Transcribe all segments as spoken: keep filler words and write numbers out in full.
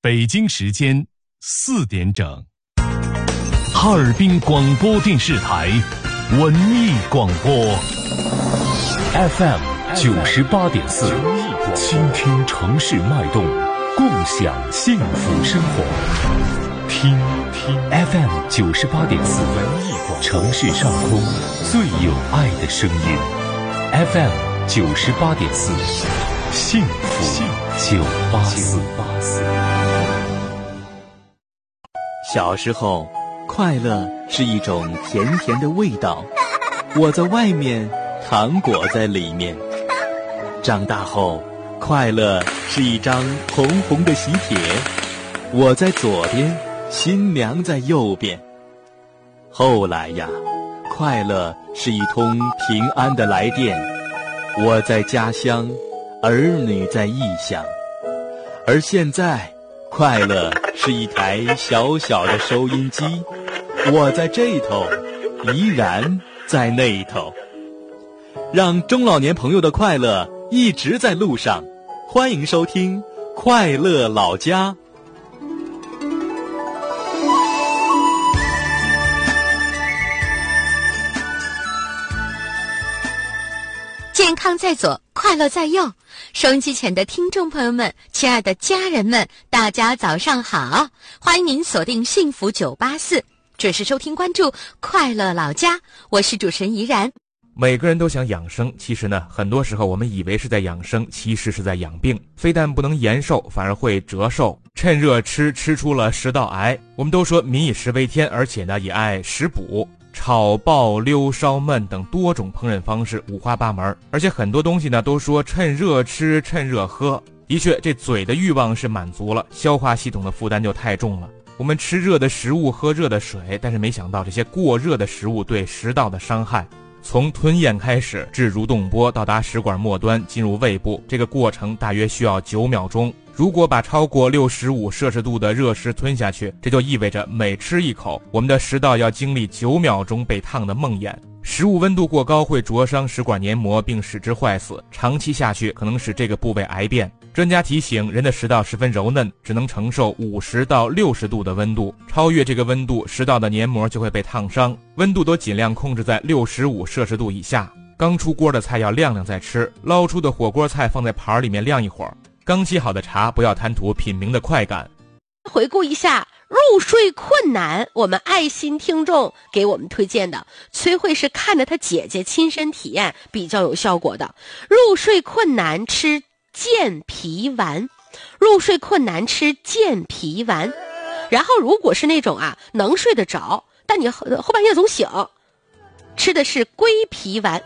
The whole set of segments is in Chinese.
北京时间四点整，哈尔滨广播电视台文艺广播 F M 九十八点四，倾听城市脉动，共享幸福生活。听听 F M 九十八点四，文艺广播，城市上空最有爱的声音。F M 九十八点四，幸福九八四。 小时候，快乐是一种甜甜的味道，我在外面，糖果在里面。长大后，快乐是一张红红的喜帖，我在左边，新娘在右边。后来呀，快乐是一通平安的来电，我在家乡，儿女在异乡。而现在，快乐是一台小小的收音机，我在这头，依然在那头。让中老年朋友的快乐一直在路上，欢迎收听快乐老家。 健康在左，快乐在右。收音机前的听众朋友们，亲爱的家人们，大家早上好！欢迎您锁定幸福九八四，准时收听关注快乐老家，我是主持人怡然。 每个人都想养生，其实呢，很多时候我们以为是在养生，其实是在养病。非但不能延寿，反而会折寿。趁热吃，吃出了食道癌。我们都说民以食为天，而且呢，也爱食补。炒爆溜烧焖等多种烹饪方式五花八门，而且很多东西呢都说趁热吃趁热喝。的确，这嘴的欲望是满足了，消化系统的负担就太重了。我们吃热的食物，喝热的水，但是没想到这些过热的食物对食道的伤害。从吞咽开始至蠕动波到达食管末端进入胃部，这个过程大约需要九秒钟。如果把超过六十五摄氏度的热食吞下去，这就意味着每吃一口，我们的食道要经历九秒钟被烫的梦魇。食物温度过高会灼伤食管黏膜并使之坏死，长期下去可能使这个部位癌变。专家提醒，人的食道十分柔嫩，只能承受五十到六十度的温度，超越这个温度，食道的黏膜就会被烫伤。温度都尽量控制在六十五摄氏度以下。刚出锅的菜要晾晾再吃，捞出的火锅菜放在盘里面晾一会儿。刚沏好的茶不要贪图品茗的快感。 回顾一下入睡困难，我们爱心听众给我们推荐的，崔慧是看着她姐姐亲身体验比较有效果的。入睡困难吃健脾丸，入睡困难吃健脾丸。然后如果是那种啊能睡得着，但你后后半夜总醒，吃的是归脾丸。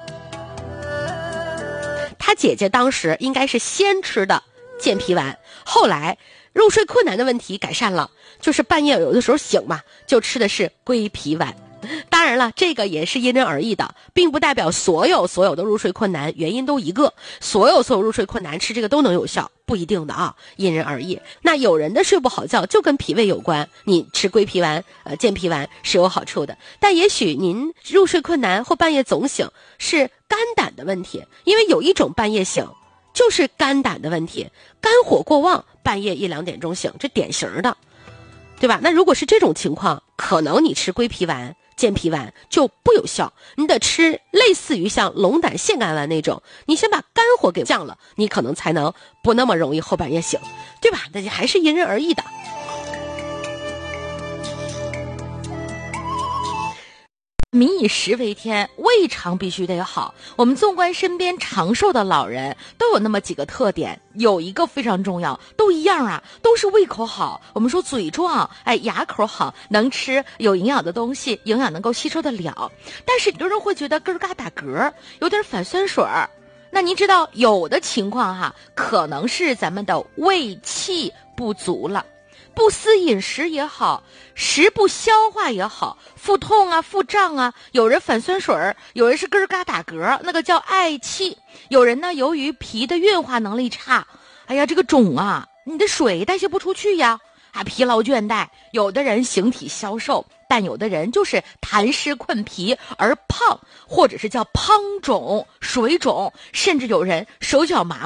他姐姐当时应该是先吃的健脾丸，后来入睡困难的问题改善了，就是半夜有的时候醒嘛，就吃的是归脾丸。当然了，这个也是因人而异的，并不代表所有所有的入睡困难原因都一个，所有所有入睡困难吃这个都能有效，不一定的啊，因人而异。那有人的睡不好觉就跟脾胃有关，你吃归脾丸呃健脾丸是有好处的，但也许您入睡困难或半夜总醒是肝胆的问题，因为有一种半夜醒就是肝胆的问题，肝火过旺，半夜一两点钟醒，这典型的，对吧？那如果是这种情况，可能你吃归脾丸健脾丸就不有效，你得吃类似于像龙胆泻肝丸那种，你先把肝火给降了，你可能才能不那么容易后半夜醒，对吧？那还是因人而异的。 民以食为天，胃肠必须得好。我们纵观身边长寿的老人，都有那么几个特点，有一个非常重要，都一样啊，都是胃口好。我们说嘴壮，哎，牙口好，能吃有营养的东西，营养能够吸收得了。但是有人会觉得咯嘎打嗝，有点反酸水儿。那您知道，有的情况哈，可能是咱们的胃气不足了。不思饮食也好，食不消化也好，腹痛啊腹胀啊，有人反酸水儿，有人是咯嘎打嗝，那个叫嗳气。有人呢由于脾的运化能力差，哎呀这个肿啊，你的水代谢不出去呀，啊疲劳倦怠。有的人形体消瘦，但有的人就是痰湿困脾而胖，或者是叫胖肿水肿，甚至有人手脚麻木。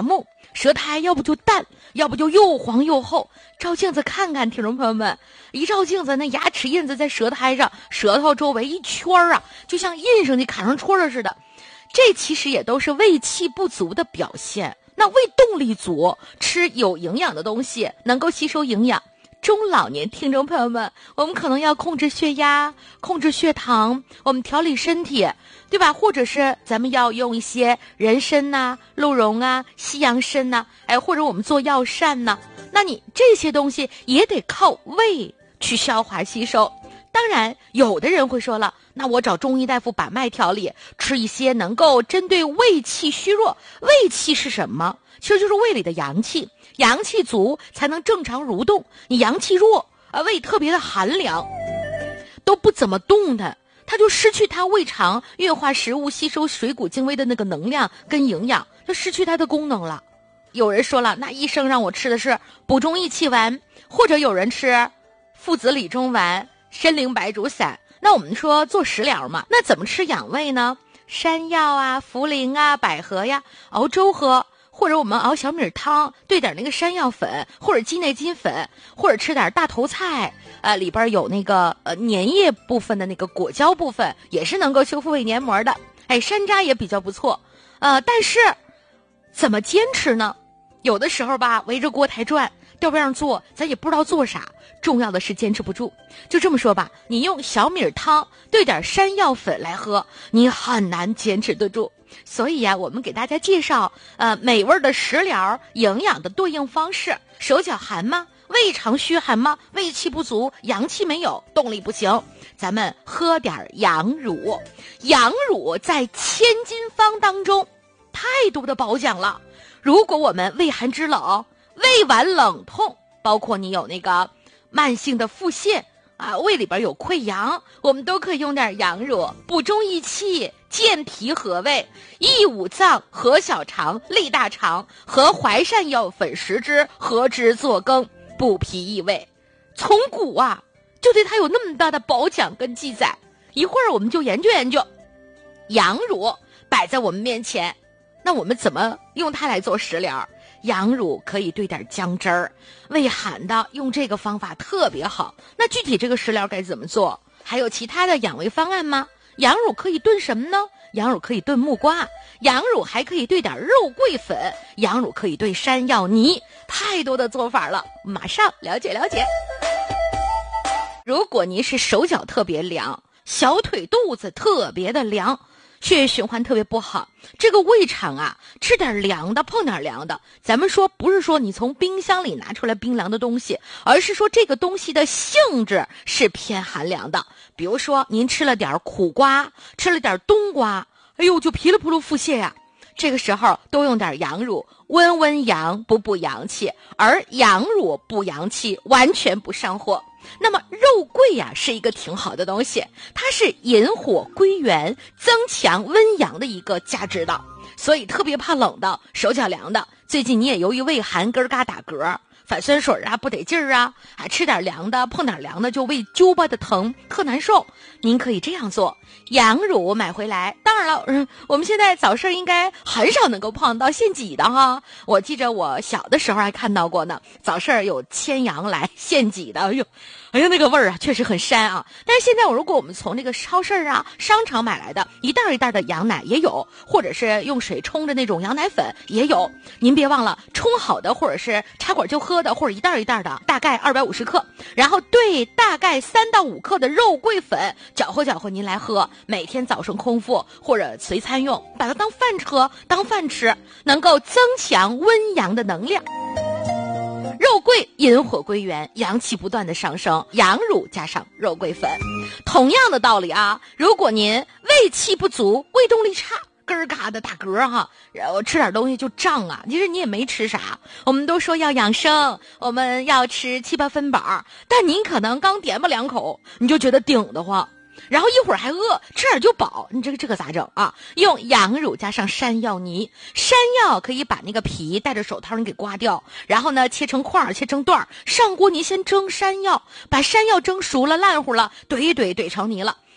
舌苔要不就淡，要不就又黄又厚。照镜子看看，听众朋友们，一照镜子，那牙齿印子在舌苔上，舌头周围一圈啊，就像印上去卡上戳了似的。这其实也都是胃气不足的表现。那胃动力足，吃有营养的东西，能够吸收营养。中老年听众朋友们，我们可能要控制血压，控制血糖，我们调理身体，对吧？或者是咱们要用一些人参呐、啊、鹿茸啊、西洋参呐、啊，哎，或者我们做药膳呐、啊，那你这些东西也得靠胃去消化吸收。当然，有的人会说了，那我找中医大夫把脉调理，吃一些能够针对胃气虚弱。胃气是什么？其实就是胃里的阳气，阳气足才能正常蠕动。你阳气弱啊，胃特别的寒凉，都不怎么动弹，它就失去它胃肠运化食物、吸收水谷精微的那个能量跟营养，就失去它的功能了。有人说了，那医生让我吃的是补中益气丸，或者有人吃附子理中丸、参苓白术散。那我们说做食疗嘛，那怎么吃养胃呢？山药啊、茯苓啊、百合呀，熬粥喝，或者我们熬小米汤，兑点那个山药粉，或者鸡内金粉，或者吃点大头菜，呃，里边有那个呃粘液部分的那个果胶部分，也是能够修复胃黏膜的。哎，山楂也比较不错，呃，但是怎么坚持呢？有的时候吧，围着锅台转，调边上做，咱也不知道做啥。重要的是坚持不住。就这么说吧，你用小米汤兑点山药粉来喝，你很难坚持得住。所以呀、啊，我们给大家介绍呃美味的食疗营养的对应方式。手脚寒吗？胃肠虚寒吗？胃气不足，阳气没有，动力不行，咱们喝点羊乳。羊乳在千金方当中太多的褒奖了。如果我们胃寒肢冷、胃脘冷痛，包括你有那个慢性的腹泻啊，胃里边有溃疡，我们都可以用点羊乳，补中益气，健脾和胃，益五脏，和小肠，利大肠，和淮山药粉食之，和之作羹，补脾益胃。从古啊，就对它有那么大的褒奖跟记载。一会儿我们就研究研究，羊乳摆在我们面前，那我们怎么用它来做食疗？羊乳可以兑点姜汁儿，胃寒的用这个方法特别好。那具体这个食疗该怎么做？还有其他的养胃方案吗？羊乳可以炖什么呢？羊乳可以炖木瓜，羊乳还可以兑点肉桂粉，羊乳可以兑山药泥，太多的做法了，马上了解了解。如果您是手脚特别凉，小腿肚子特别的凉，血液循环特别不好，这个胃肠啊，吃点凉的，碰点凉的。咱们说不是说你从冰箱里拿出来冰凉的东西，而是说这个东西的性质是偏寒凉的。比如说您吃了点苦瓜，吃了点冬瓜，哎呦就噼里扑噜腹泻呀、啊。这个时候多用点羊乳，温温阳，补补阳气，而羊乳补阳气完全不上火。那么肉桂呀、啊、是一个挺好的东西，它是引火归元，增强温阳的一个价值的。所以特别怕冷的，手脚凉的，最近你也由于胃寒咯嘎打嗝，反酸水啊，不得劲儿啊，还吃点凉的，碰点凉的就胃揪巴的疼，特难受。您可以这样做，羊乳买回来，当然了、嗯、我们现在早市应该很少能够碰到现挤的哈。我记着我小的时候还看到过呢，早市有牵羊来现挤的，哎呦哎呀那个味儿啊确实很膻啊。但是现在如果我们从这个超市啊商场买来的一袋一袋的羊奶也有，或者是用水冲的那种羊奶粉也有，您别忘了冲好的或者是插管就喝的，或者一袋一袋的，大概二百五十克，然后兑大概三到五克的肉桂粉，搅和搅和您来喝，每天早上空腹或者随餐用，把它当饭喝当饭吃，能够增强温阳的能量。肉桂引火归元，阳气不断的上升，羊乳加上肉桂粉。同样的道理啊，如果您胃气不足，胃动力差，咯儿嘎的打嗝哈，然后吃点东西就胀啊，其实你也没吃啥。我们都说要养生，我们要吃七八分饱，但您可能刚点吧两口，你就觉得顶得慌，然后一会儿还饿，吃点就饱，你这个这个咋整啊？用羊乳加上山药泥，山药可以把那个皮戴着手套你给刮掉，然后呢切成块切成段，上锅您先蒸山药，把山药蒸熟了烂乎了，怼一怼怼成泥了，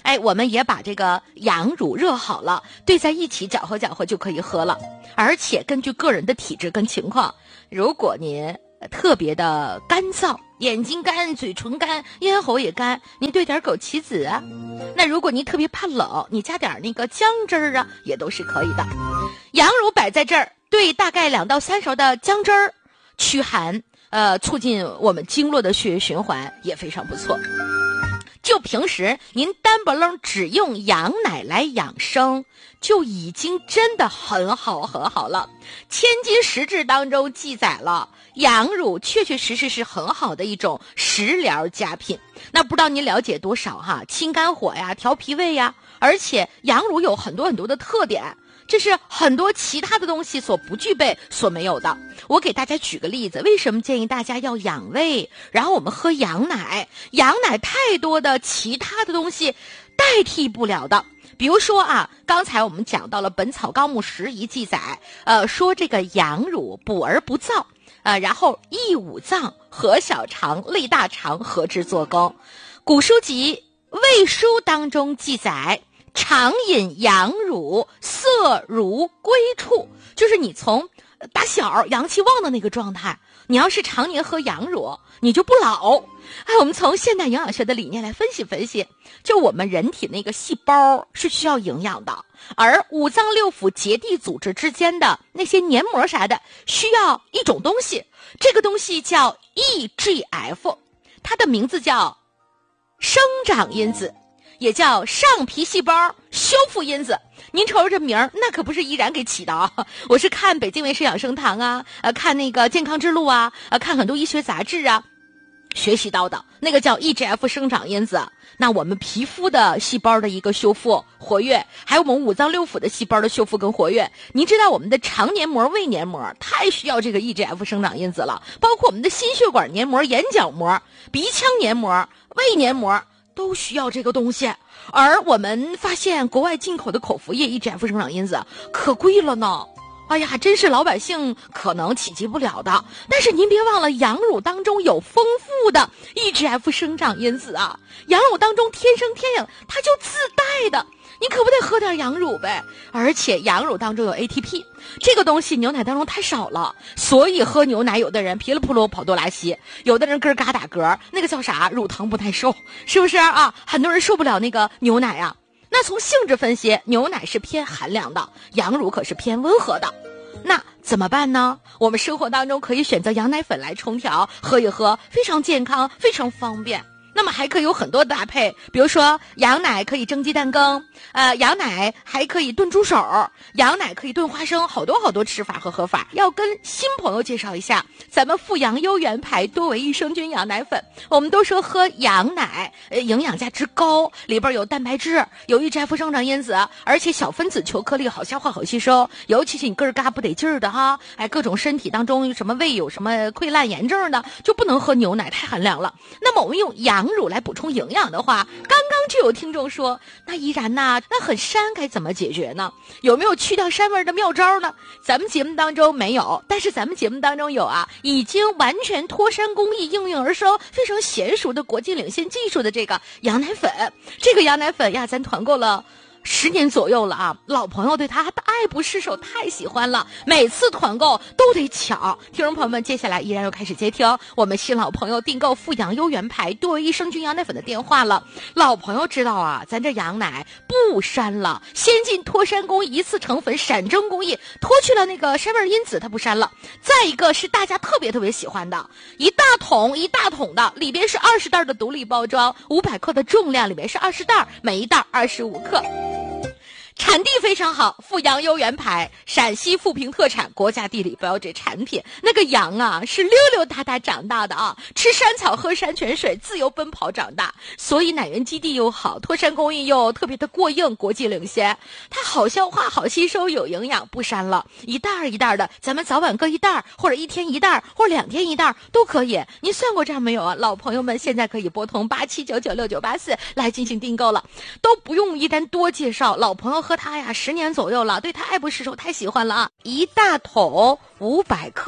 哎，我们也把这个羊乳热好了，兑在一起搅和搅和就可以喝了。而且根据个人的体质跟情况，如果您特别的干燥，眼睛干、嘴唇干、咽喉也干，您兑点枸杞子啊。那如果您特别怕冷，你加点那个姜汁儿啊，也都是可以的。羊乳摆在这儿，兑大概两到三勺的姜汁儿，驱寒，呃，促进我们经络的血液循环，也非常不错。就平时您单不楞只用羊奶来养生，就已经真的很好很好了。千金石志当中记载了，羊乳确确实实是很好的一种食疗佳品。那不知道您了解多少哈？清肝火呀，调脾胃呀，而且羊乳有很多很多的特点，这是很多其他的东西所不具备、所没有的。我给大家举个例子，为什么建议大家要养胃？然后我们喝羊奶，羊奶太多的其他的东西代替不了的。比如说啊，刚才我们讲到了《本草纲目拾遗》记载，呃，说这个羊乳补而不燥，呃，然后益五脏，和小肠、类大肠，和之作羹。古书籍《魏书》当中记载，常饮羊乳，色如归处，就是你从打小阳气旺的那个状态，你要是常年喝羊乳，你就不老。哎，我们从现代营养学的理念来分析分析，就我们人体那个细胞是需要营养的，而五脏六腑结缔组织之间的那些黏膜啥的，需要一种东西，这个东西叫 E G F， 它的名字叫生长因子，也叫上皮细胞修复因子。您瞅瞅这名儿，那可不是依然给起的啊！我是看北京卫视养生堂啊，呃，看那个健康之路啊，呃，看很多医学杂志啊，学习到的那个叫 E G F 生长因子。那我们皮肤的细胞的一个修复活跃，还有我们五脏六腑的细胞的修复跟活跃。您知道我们的肠黏膜、胃黏膜太需要这个 E G F 生长因子了，包括我们的心血管黏膜、眼角膜、鼻腔黏膜、胃黏膜都需要这个东西。而我们发现国外进口的口服液 E G F 生长因子可贵了呢，哎呀，真是老百姓可能企及不了的。但是您别忘了，羊乳当中有丰富的 E G F 生长因子啊，羊乳当中天生天养，它就自带的，你可不得喝点羊乳呗。而且羊乳当中有 A T P， 这个东西牛奶当中太少了，所以喝牛奶有的人噼里扑噜跑多拉稀，有的人咯嘎打嗝，那个叫啥，乳糖不耐受，是不是啊？很多人受不了那个牛奶啊。那从性质分析，牛奶是偏寒凉的，羊乳可是偏温和的。那怎么办呢？我们生活当中可以选择羊奶粉来冲调，喝一喝，非常健康，非常方便。那么还可以有很多搭配，比如说羊奶可以蒸鸡蛋羹，呃，羊奶还可以炖猪手，羊奶可以炖花生，好多好多吃法和喝法。要跟新朋友介绍一下咱们富阳优元牌多维益生菌羊奶粉。我们都说喝羊奶，呃，营养价值高，里边有蛋白质，有 E G F 生长因子，而且小分子球颗粒，好消化好吸收。尤其是你个儿嘎不得劲儿的哈，哎，各种身体当中什么胃有什么溃烂炎症的，就不能喝牛奶，太寒凉了。那么我们用羊乳来补充营养的话，刚刚就有听众说，那依然呐，那很膻该怎么解决呢？有没有去掉膻味的妙招呢？咱们节目当中没有，但是咱们节目当中有啊，已经完全脱膻工艺应运而生，非常娴熟的国际领先技术的这个羊奶粉。这个羊奶粉呀，咱团购了十年左右了啊，老朋友对它爱不释手，太喜欢了，每次团购都得抢。听众朋友们，接下来依然又开始接听我们新老朋友订购富阳优元牌多维益生菌羊奶粉的电话了。老朋友知道啊，咱这羊奶不膻了，先进脱膻工艺，一次成粉闪蒸工艺，脱去了那个膻味因子，它不膻了。再一个是大家特别特别喜欢的，一大桶一大桶的，里边是二十袋的独立包装，五百克的重量，里面是二十袋，每一袋二十五克。产地非常好，富阳优元牌，陕西富平特产，国家地理标志产品。那个羊啊，是溜溜达达长大的啊，吃山草，喝山泉水，自由奔跑长大，所以奶源基地又好，脱膻工艺又特别的过硬，国际领先。它好消化，好吸收，有营养，不膻了。一袋儿一袋儿的，咱们早晚各一袋儿，或者一天一袋儿，或者两天一袋儿都可以。您算过账没有啊？老朋友们现在可以拨通八七九九六九八四来进行订购了，都不用一单多介绍。老朋友喝它呀，十年左右了，对它爱不释手，太喜欢了啊！一大桶五百克，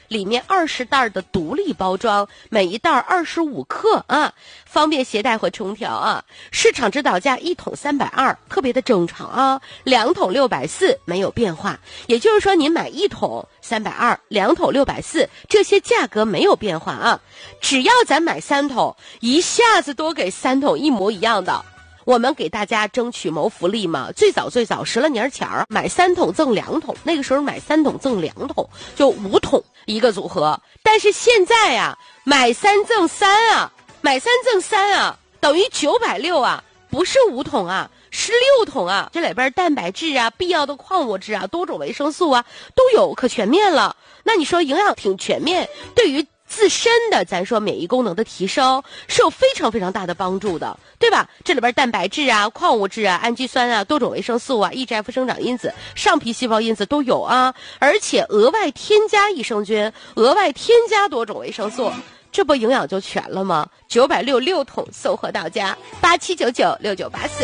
里面二十袋的独立包装，每一袋二十五克啊，方便携带和冲调啊。市场指导价一桶三百二，特别的正常啊。两桶六百四没有变化，也就是说您买一桶三百二，两桶六百四，这些价格没有变化啊。只要咱买三桶，一下子多给三桶一模一样的。我们给大家争取谋福利嘛，最早最早十来年前儿买三桶赠两桶，那个时候买三桶赠两桶，就五桶一个组合。但是现在呀、啊，买三赠三啊，买三赠三啊，等于九百六啊，不是五桶啊，是六桶啊。这里边蛋白质啊、必要的矿物质啊、多种维生素啊都有，可全面了。那你说营养挺全面，对于自身的咱说免疫功能的提升是有非常非常大的帮助的，对吧？这里边蛋白质啊、矿物质啊、氨基酸啊、多种维生素啊、E G F 生长因子、上皮细胞因子都有啊，而且额外添加益生菌，额外添加多种维生素，这不营养就全了吗？九百六六桶送货到家，八七九九六九八四。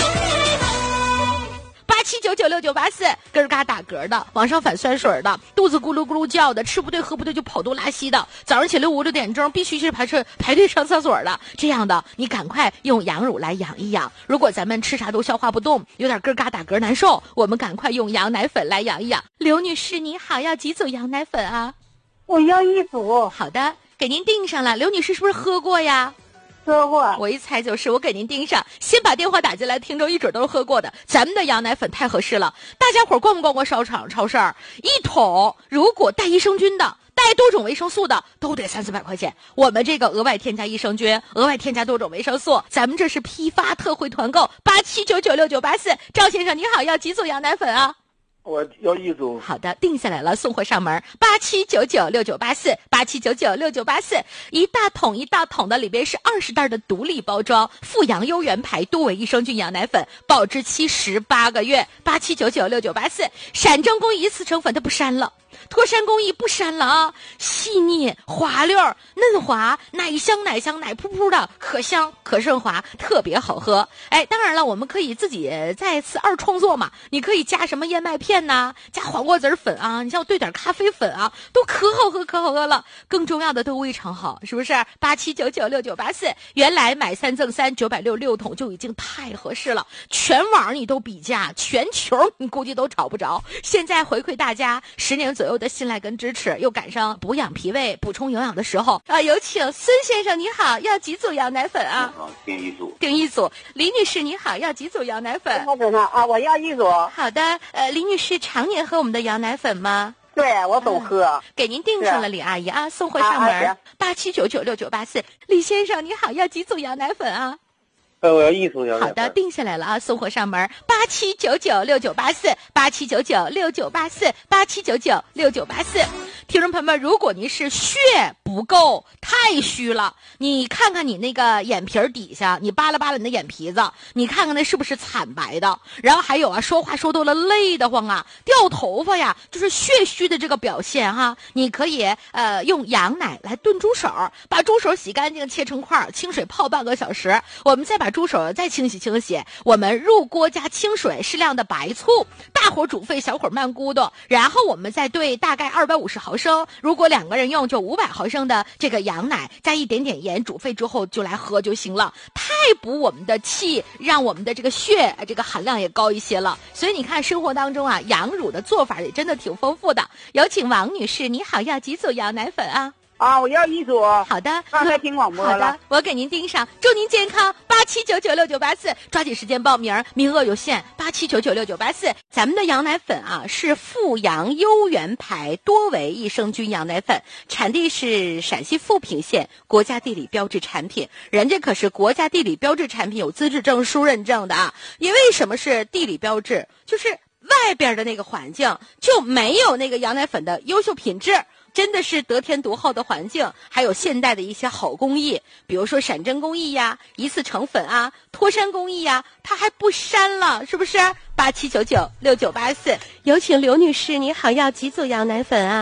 八七九九六九八四，咯儿嘎打嗝的，往上反酸水的，肚子咕噜咕噜叫的，吃不对喝不对就跑肚拉稀的，早上起来五六点钟必须是排队排队上厕所的，这样的你赶快用羊乳来养一养。如果咱们吃啥都消化不动，有点咯儿嘎打嗝难受，我们赶快用羊奶粉来养一养。刘女士你好，要几组羊奶粉啊？ 我要一组。 好的，给您订上了。刘女士是不是喝过呀？ 喝过， 我一猜就是，我给您盯上，先把电话打进来，听众一准都是喝过的。咱们的羊奶粉太合适了，大家伙逛不逛过商场超市？一桶如果带益生菌的、带多种维生素的，都得三四百块钱。我们这个额外添加益生菌、额外添加多种维生素，咱们这是批发特惠团购，八七九九六九八四。赵先生你好，要几组羊奶粉啊？ 我要一组。 好的，定下来了，送货上门，八七九九六九八四，八七九九六九八四，一大桶一大桶的，里边是二十袋的独立包装，富阳优原牌多维益生菌羊奶粉，保质期十八个月，八七九九六九八四，闪蒸工艺一次成粉，它不膻了。脱山工艺不膻了啊，细腻滑溜嫩滑，奶香奶香奶扑扑的，可香可顺滑，特别好喝。哎，当然了，我们可以自己再次二创作嘛，你可以加什么燕麦片呐、啊，加黄瓜籽粉啊，你像兑点咖啡粉啊，都可好喝可好喝了。更重要的都胃肠好，是不是？八七九九六九八四，原来买三赠三九百六六桶就已经太合适了，全网你都比价，全球你估计都找不着。现在回馈大家十年左右的信赖跟支持，又赶上补养脾胃、补充营养的时候啊！有请孙先生，你好，要几组羊奶粉啊？ 订一组。 订一组。李女士，你好，要几组羊奶粉？ 我等上啊，我要一组。 好的，呃，李女士常年喝我们的羊奶粉吗？ 对，我总喝。 嗯、给您订上了，李阿姨啊，送货上门，八七九九六九八四。李先生，你好，要几组羊奶粉啊？ 呃，我要一组羊奶粉。 好的，定下来了啊，送货上门，八七九九六九八四，八七九九六九八四，八七九九六九八四。听众朋友们，如果您是血不够，太虚了，你看看你那个眼皮底下，你扒拉扒拉你的眼皮子，你看看那是不是惨白的？然后还有啊，说话说多了累得慌啊，掉头发呀，就是血虚的这个表现哈。你可以呃用羊奶来炖猪手，把猪手洗干净，切成块，清水泡半个小时，我们再把猪手再清洗清洗，我们入锅加清水，适量的白醋，大火煮沸，小火慢咕嘟，然后我们再兑大概二百五十毫升，如果两个人用就五百毫升的这个羊奶，加一点点盐，煮沸之后就来喝就行了，太补我们的气，让我们的这个血这个含量也高一些了。所以你看生活当中啊，羊乳的做法也真的挺丰富的。有请王女士，你好，要几组羊奶粉啊？ 啊，我要一组。 好的， 刚才听广播了。 好的，我给您盯上，祝您健康。八七九九六九八四，抓紧时间报名，名额有限。八七九九六九八四，咱们的羊奶粉啊是富阳优原牌多维益生菌羊奶粉，产地是陕西富平县，国家地理标志产品，人家可是国家地理标志产品，有资质证书认证的啊。因为什么是地理标志？就是外边的那个环境就没有那个羊奶粉的优秀品质。真的是得天独厚的环境，还有现代的一些好工艺，比如说闪针工艺呀、一次成粉啊、脱山工艺呀，它还不膻了，是不是？八七九九六九八四，有请刘女士，你好，要几组羊奶粉啊？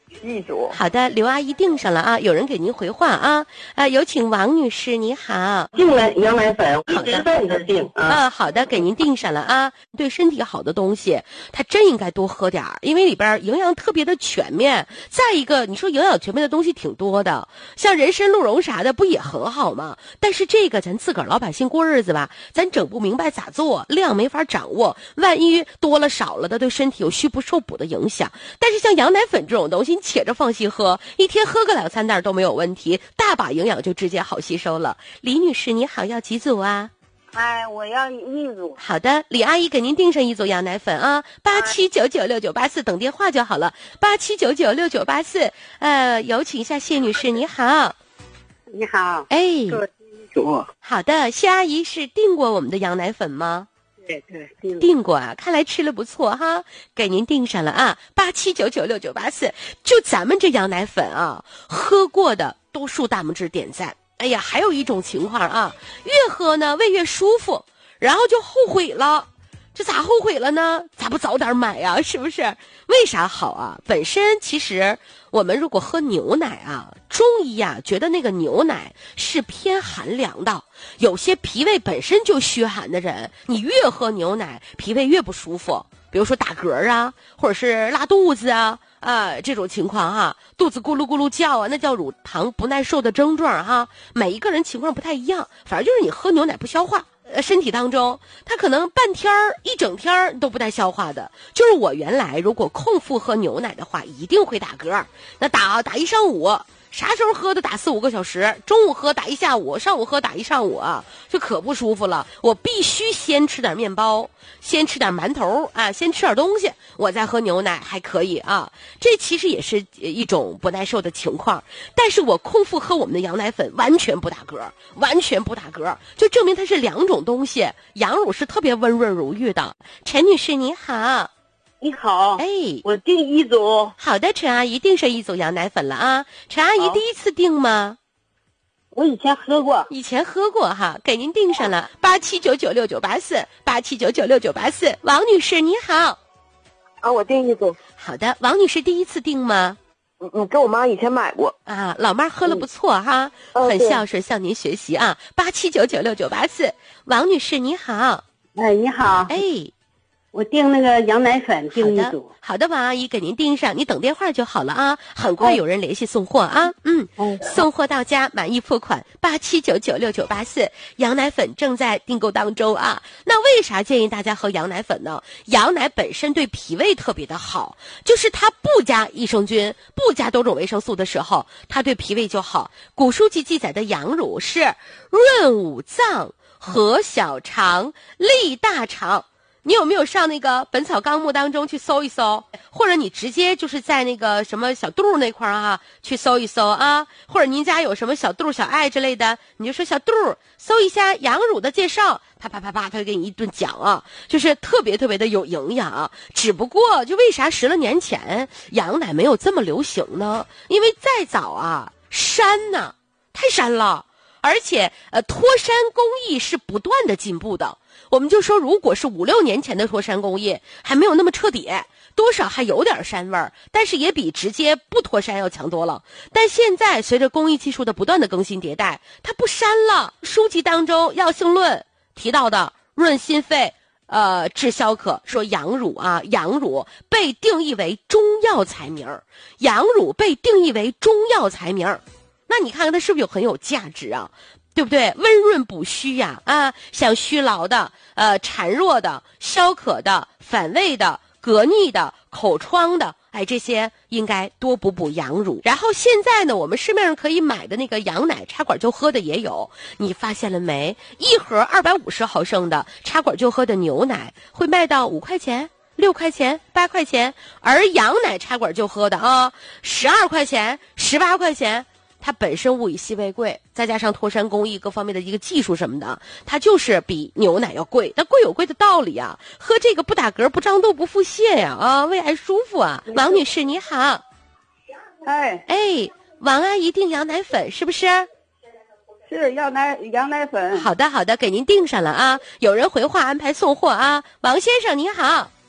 一组。 好的，刘阿姨订上了啊，有人给您回话啊，啊，有请王女士，你好。 订了羊奶粉， 好的一直在你这订啊。 啊，好的，给您订上了啊。对身体好的东西，它真应该多喝点儿，因为里边营养特别的全面。再一个，你说营养全面的东西挺多的，像人参、鹿茸啥的，不也很好吗？但是这个咱自个儿老百姓过日子吧，咱整不明白咋做，量没法掌握，万一多了少了的，对身体有虚不受补的影响。但是像羊奶粉这种东西，你且着放心喝，一天喝个两三袋都没有问题，大把营养就直接好吸收了。李女士，你好，要几组啊？ 哎，我要一组。 好的，李阿姨给您订上一组羊奶粉啊，八七九九六九八四，等电话就好了，八七九九六九八四。呃，有请一下谢女士，你好。 你好。 哎， 给我订一组。 好的，谢阿姨是订过我们的羊奶粉吗？ 对对，订订过啊，看来吃了不错哈，给您订上了啊，八七九九六九八四。就咱们这羊奶粉啊，喝过的多数大拇指点赞。哎呀，还有一种情况啊，越喝呢胃越舒服，然后就后悔了。这咋后悔了呢？咋不早点买呀？是不是？为啥好啊？本身其实我们如果喝牛奶啊，中医啊觉得那个牛奶是偏寒凉的，有些脾胃本身就虚寒的人，你越喝牛奶，脾胃越不舒服。比如说打嗝啊，或者是拉肚子啊。啊，这种情况哈，肚子咕噜咕噜叫啊，那叫乳糖不耐受的症状哈。每一个人情况不太一样，反正就是你喝牛奶不消化，呃，身体当中它可能半天儿、一整天儿都不带消化的。就是我原来如果空腹喝牛奶的话，一定会打嗝，那打打一上午。啥时候喝都打四五个小时，中午喝打一下午，上午喝打一上午啊，就可不舒服了。我必须先吃点面包，先吃点馒头啊，先吃点东西，我再喝牛奶还可以啊。这其实也是一种不耐受的情况，但是我空腹喝我们的羊奶粉完全不打嗝，完全不打嗝，就证明它是两种东西。羊乳是特别温润如玉的。陈女士你好。 你好， 哎， 我订一组。 好的，陈阿姨订上一组羊奶粉了啊。陈阿姨第一次订吗？ 我以前喝过， 以前喝过哈，给您订上了，八七九九六九八四，八七九九六九八四。王女士你好。 啊，我订一组。 好的，王女士第一次订吗？ 嗯嗯，跟我妈以前买过啊，老妈喝了不错哈，嗯、很孝顺，向您学习啊。八七九九六九八四。王女士你好。 哎，你好。 哎。 我订那个羊奶粉，订一组。 好的，王阿姨给您订上，你等电话就好了啊。很快有人联系送货啊。嗯，嗯送货到家，满意付款，八七九九六九八四。羊奶粉正在订购当中啊。那为啥建议大家喝羊奶粉呢？羊奶本身对脾胃特别的好，就是它不加益生菌，不加多种维生素的时候，它对脾胃就好。古书记记载的羊乳是润五脏、和小肠、利大肠。你有没有上那个《本草纲目》当中去搜一搜，或者你直接就是在那个什么小肚那块儿啊去搜一搜啊，或者您家有什么小肚小爱之类的，你就说小肚搜一下羊乳的介绍，啪啪啪啪，他就给你一顿讲啊，就是特别特别的有营养。只不过就为啥十来年前羊奶没有这么流行呢？因为再早啊，膻呐，太膻了。而且，呃，脱膻工艺是不断的进步的。我们就说，如果是五六年前的脱膻工艺，还没有那么彻底，多少还有点膻味儿，但是也比直接不脱膻要强多了。但现在随着工艺技术的不断的更新迭代，它不膻了。书籍当中《药性论》提到的润心肺、呃治消渴，说羊乳啊，羊乳被定义为中药材名儿，羊乳被定义为中药材名儿。那你看看它是不是有很有价值啊？对不对？温润补虚呀，啊，像虚劳的、呃孱弱的、消渴的、反胃的、隔腻的、口疮的，哎，这些应该多补补羊乳。然后现在呢，我们市面上可以买的那个羊奶插管就喝的也有，你发现了没？一盒二百五十毫升的插管就喝的牛奶会卖到五块钱。六块钱、八块钱，而羊奶插管就喝的啊，十二块钱、十八块钱。它本身物以稀为贵，再加上脱膻工艺各方面的一个技术什么的，它就是比牛奶要贵。但贵有贵的道理啊，喝这个不打嗝、不胀肚、不腹泻呀，啊，胃还舒服啊。王女士你好。 哎哎，王阿姨订羊奶粉是不是？ 是要奶羊奶粉。 好的好的，给您订上了啊。有人回话安排送货啊。王先生你好。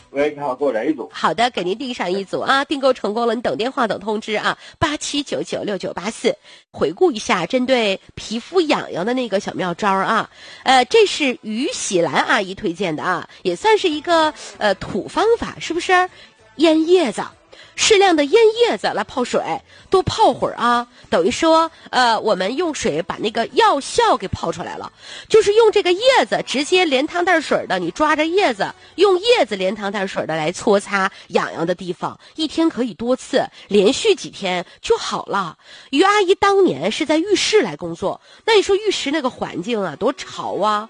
喂，你好，给我来一组。 好的，给您订上一组啊，订购成功了，你等电话等通知啊，八七九九六九八四。回顾一下针对皮肤痒痒的那个小妙招啊，呃，这是于喜兰阿姨推荐的啊，也算是一个呃土方法，是不是？腌叶子。适量的腌叶子来泡水，多泡会儿啊，等于说呃我们用水把那个药效给泡出来了，就是用这个叶子直接连汤带水的，你抓着叶子用叶子连汤带水的来搓擦痒痒的地方，一天可以多次，连续几天就好了。于阿姨当年是在浴室来工作，那你说浴室那个环境啊多潮啊，